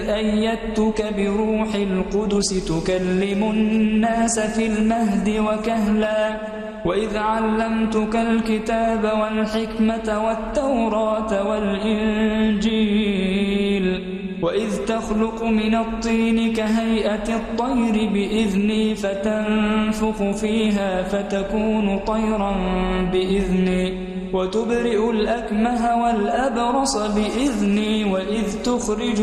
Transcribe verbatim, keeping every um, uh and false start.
أيدتك بروح القدس تكلم الناس في المهد وكهلا وإذ علمتك الكتاب والحكمة والتوراة والإنجيل وإذ تخلق من الطين كهيئة الطير بإذني فتنفخ فيها فتكون طيرا بإذني وتبرئ الأكمه والأبرص بإذني وإذ تخرج